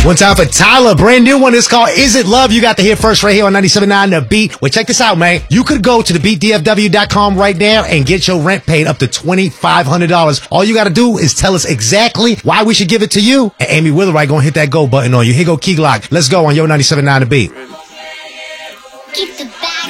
One time for Tyler, brand new one. It's called Is It Love? You got to hear first right here on 97.9 The Beat. Well, check this out, man. You could go to thebeatdfw.com right now and get your rent paid up to $2,500. All you got to do is tell us exactly why we should give it to you. And Amy Witherite gonna hit that go button on you. Here go Key Glock. Let's go on Yo 97.9 The Beat. Keep the back.